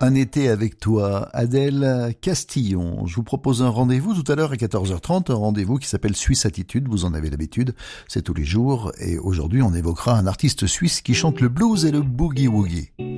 Un été avec toi, Adèle Castillon. Je vous propose un rendez-vous tout à l'heure à 14h30, un rendez-vous qui s'appelle Suisse Attitude, vous en avez l'habitude, c'est tous les jours, et aujourd'hui on évoquera un artiste suisse qui chante le blues et le boogie-woogie.